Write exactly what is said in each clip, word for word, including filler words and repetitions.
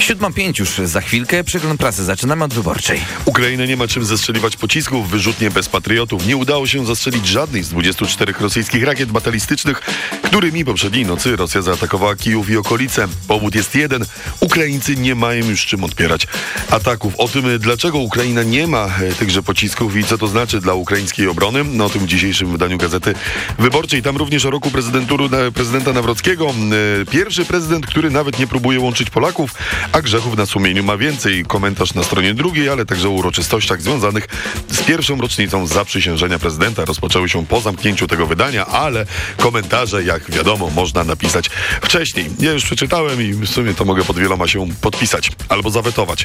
siódma pięć już za chwilkę. Przegląd prasy. Zaczynamy od Wyborczej. Ukraina nie ma czym zestrzeliwać pocisków. Wyrzutnie bez patriotów. Nie udało się zastrzelić żadnej z dwudziestu czterech rosyjskich rakiet batalistycznych, którymi poprzedniej nocy Rosja zaatakowała Kijów i okolice. Powód jest jeden. Ukraińcy nie mają już czym odpierać ataków. O tym, dlaczego Ukraina nie ma tychże pocisków i co to znaczy dla ukraińskiej obrony, no o tym w dzisiejszym wydaniu Gazety Wyborczej. Tam również o roku prezydentury prezydenta Nawrockiego. Pierwszy prezydent, który nawet nie próbuje łączyć Polaków, a grzechów na sumieniu ma więcej. Komentarz na stronie drugiej, ale także o uroczystościach związanych z pierwszą rocznicą zaprzysiężenia prezydenta. Rozpoczęły się po zamknięciu tego wydania, ale komentarze, jak wiadomo, można napisać wcześniej. Ja już przeczytałem i w sumie to mogę pod wieloma się podpisać albo zawetować.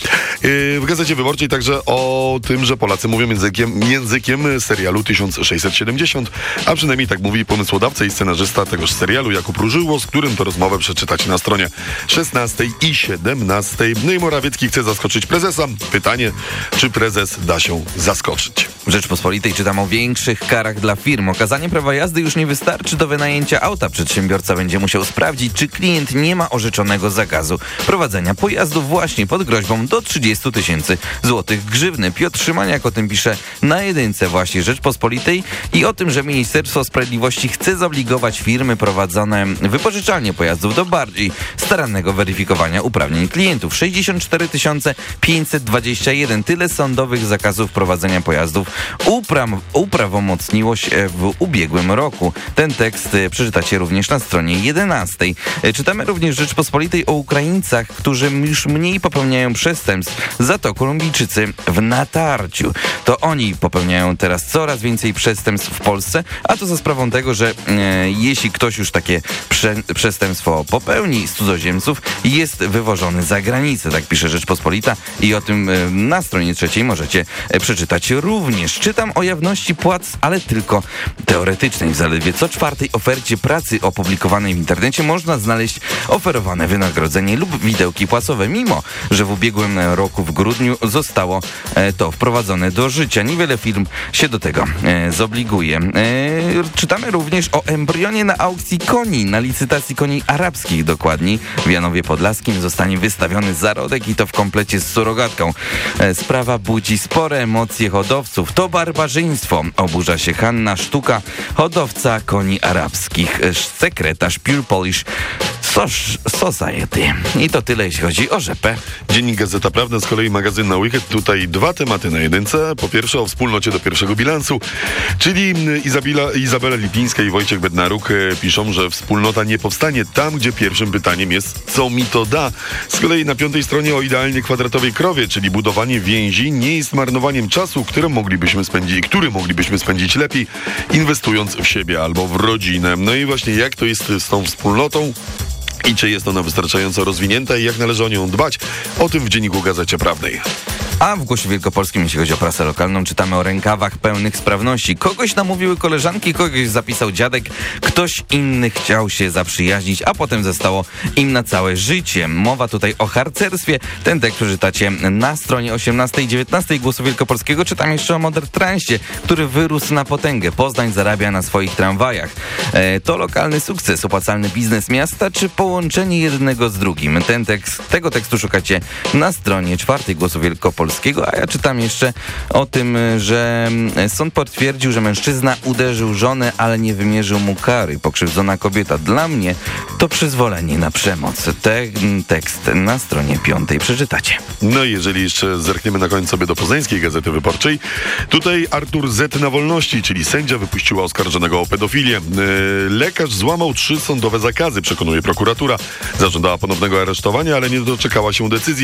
W Gazecie Wyborczej także o tym, że Polacy mówią językiem, językiem serialu tysiąc sześćset siedemdziesiąt, a przynajmniej tak mówi pomysłodawca i scenarzysta tegoż serialu Jakub Różyło, z którym to rozmowę przeczytać na stronie szesnastej i siedemnastej. No i Morawiecki chce zaskoczyć prezesa. Pytanie, czy prezes da się zaskoczyć? W Rzeczpospolitej czytam o większych karach dla firm. Okazanie prawa jazdy już nie wystarczy do wynajęcia auta. Przedsiębiorca będzie musiał sprawdzić, czy klient nie ma orzeczonego zakazu prowadzenia pojazdu właśnie pod groźbą do trzydziestu tysięcy złotych grzywny. Piotr Szymaniak o tym pisze na jedynce właśnie Rzeczpospolitej i o tym, że Ministerstwo Sprawiedliwości chce zobligować firmy prowadzone wypożyczalnie pojazdów do bardziej starannego weryfikowania uprawnień klientów. sześćdziesiąt cztery tysiące pięćset dwadzieścia jeden tyle sądowych zakazów prowadzenia pojazdów upra- uprawomocniło się w ubiegłym roku. Ten tekst przeczytacie również na stronie jedenastej. Czytamy również w Rzeczpospolitej o Ukraińcach, którzy już mniej popełniają przestępstw, za to Kolumbijczycy w natarciu. To oni popełniają teraz coraz więcej przestępstw w Polsce, a to za sprawą tego, że e, jeśli ktoś już takie prze, przestępstwo popełni z cudzoziemców, jest wywożony za granicę, tak pisze Rzeczpospolita i o tym e, na stronie trzeciej możecie e, przeczytać również. Czytam o jawności płac, ale tylko teoretycznej. W zaledwie co czwartej ofercie pracy opublikowanej w internecie można znaleźć oferowane wynagrodzenie lub widełki płacowe, mimo że w ubiegłym roku w grudniu zostało e, to wprowadzone do życia. Niewiele firm się do tego e, zobliguje. E, czytamy również o embrionie na aukcji koni, na licytacji koni arabskich dokładniej. W Janowie Podlaskim zostanie wystawiony zarodek i to w komplecie z surogatką. E, sprawa budzi spore emocje hodowców. To barbarzyństwo. Oburza się Hanna Sztuka, hodowca koni arabskich, sekretarz Pure Polish Society. I to tyle, jeśli chodzi o rzepę. Dziennik Gazeta Prawna, z kolei magazyn na weekend. Tutaj dwa tematy na jedynce. Po pierwsze o wspólnocie do pierwszego bilansu, czyli Izabela, Izabela Lipińska i Wojciech Bednaruk piszą, że wspólnota nie powstanie tam, gdzie pierwszym pytaniem jest, co mi to da. Z kolei na piątej stronie o idealnie kwadratowej krowie, czyli budowanie więzi nie jest marnowaniem czasu, który moglibyśmy spędzić, który moglibyśmy spędzić lepiej, inwestując w siebie albo w rodzinę. No i właśnie jak to jest z tą wspólnotą? I czy jest ona wystarczająco rozwinięta i jak należy o nią dbać? O tym w Dzienniku Gazecie Prawnej. A w Głosie Wielkopolskim, jeśli chodzi o prasę lokalną, czytamy o rękawach pełnych sprawności. Kogoś namówiły koleżanki, kogoś zapisał dziadek, ktoś inny chciał się zaprzyjaźnić, a potem zostało im na całe życie. Mowa tutaj o harcerstwie. Ten tekst przeczytacie na stronie osiemnastej i dziewiętnastej Głosu Wielkopolskiego. Czytam jeszcze o Modern Transie, który wyrósł na potęgę. Poznań zarabia na swoich tramwajach. E, to lokalny sukces, opłacalny biznes miasta, czy połączenie jednego z drugim. Ten tekst, tego tekstu szukacie na stronie czwartej Głosu Wielkopolskiego. A ja czytam jeszcze o tym, że sąd potwierdził, że mężczyzna uderzył żonę, ale nie wymierzył mu kary. Pokrzywdzona kobieta. Dla mnie to przyzwolenie na przemoc. Ten tekst na stronie piątej przeczytacie. No i jeżeli jeszcze zerkniemy na koniec sobie do Poznańskiej Gazety Wyborczej, tutaj Artur Z. na wolności, czyli sędzia wypuściła oskarżonego o pedofilię. Lekarz złamał trzy sądowe zakazy, przekonuje prokuratura. Zażądała ponownego aresztowania, ale nie doczekała się decyzji.